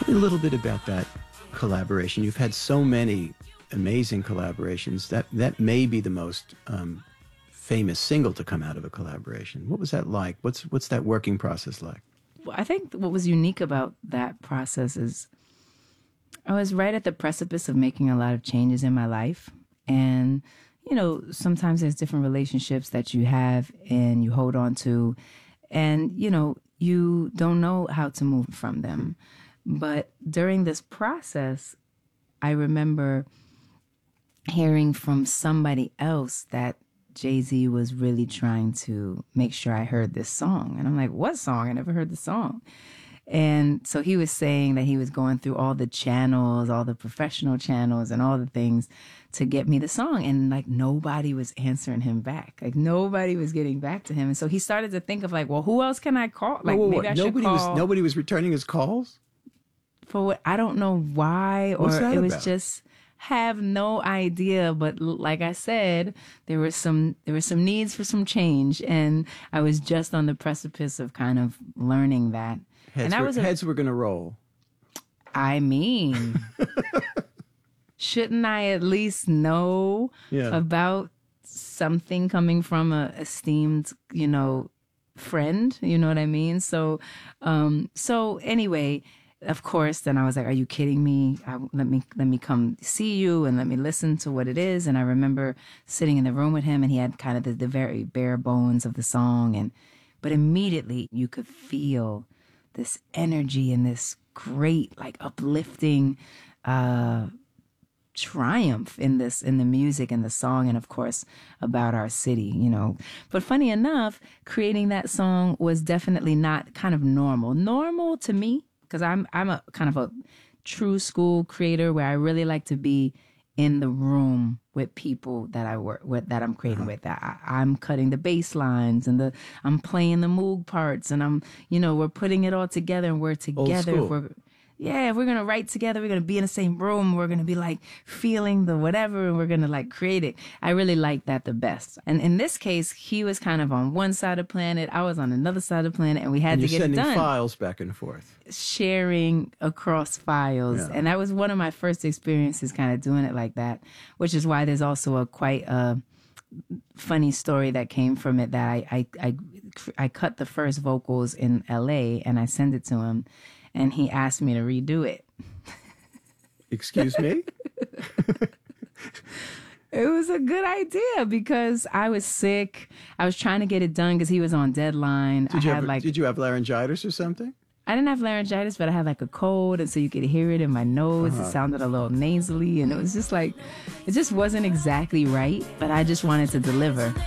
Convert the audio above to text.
me a little bit about that collaboration. You've had so many amazing collaborations. That may be the most famous single to come out of a collaboration. What was that like? What's that working process like? Well, I think what was unique about that process is I was right at the precipice of making a lot of changes in my life. And, sometimes there's different relationships that you have and you hold on to. And, you don't know how to move from them. But during this process, I remember hearing from somebody else that Jay-Z was really trying to make sure I heard this song. And I'm like, what song? I never heard the song. And so he was saying that he was going through all the channels, all the professional channels and all the things to get me the song. And like nobody was answering him back. Like nobody was getting back to him. And so he started to think of like, well, who else can I call? Like maybe I should call. Nobody was returning his calls? For what? I don't know why. Or What's that it was about? just have no idea. But like I said, there were some needs for some change. And I was just on the precipice of kind of learning that. Heads were going to roll. I mean, shouldn't I at least know about something coming from a esteemed, friend? You know what I mean? So anyway, of course, then I was like, "Are you kidding me? Let me come see you and let me listen to what it is." And I remember sitting in the room with him, and he had kind of the very bare bones of the song, but immediately you could feel this energy and this great, like, uplifting triumph in the music and the song, and of course about our city, But funny enough, creating that song was definitely not kind of normal to me, because I'm a kind of a true school creator where I really like to be in the room with people that I work with, that I'm creating with. I'm cutting the bass lines and I'm playing the moog parts, and we're putting it all together, and we're together. If we're going to write together, we're going to be in the same room, we're going to be like feeling the whatever, and we're going to like create it. I really like that the best. And in this case, he was kind of on one side of the planet, I was on another side of the planet, and we had to get it done. You're sending files back and forth. Sharing across files. Yeah. And that was one of my first experiences kind of doing it like that, which is why there's also a quite funny story that came from it, that I cut the first vocals in LA and I sent it to him, and he asked me to redo it. Excuse me? It was a good idea because I was sick. I was trying to get it done because he was on deadline. Did you have laryngitis or something? I didn't have laryngitis, but I had like a cold, and so you could hear it in my nose. It sounded a little nasally, and it was just like, it just wasn't exactly right, but I just wanted to deliver.